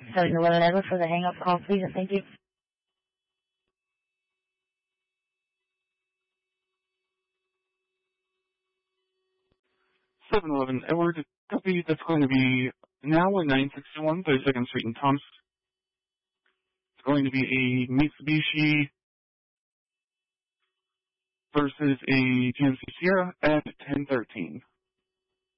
7-Eleven Edward for the hang-up call, please, and thank you. 7-Eleven Edward, copy. That's going to be now at 961 32nd Street in Thomas. It's going to be a Mitsubishi versus a GMC Sierra at 1013.